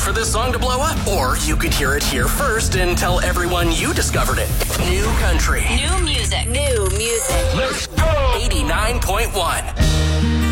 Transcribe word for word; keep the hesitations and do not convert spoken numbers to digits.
for this song to blow up. Or you could hear it here first and tell everyone you discovered it. New country. New music. New music. Let's go! eighty-nine point one.